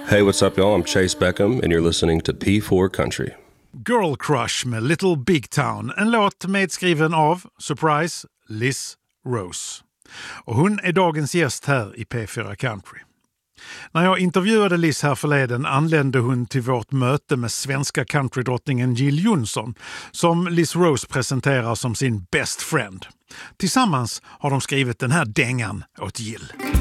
Hey, what's up y'all? I'm Chase Beckham and you're listening to P4 Country. Girl Crush med Little Big Town, en låt medskriven av, surprise, Liz Rose. Och hon är dagens gäst här i P4 Country. När jag intervjuade Liz här förleden anlände hon till vårt möte med svenska countrydrottningen Jill Johnson, som Liz Rose presenterar som sin best friend. Tillsammans har de skrivit den här dängan åt Jill.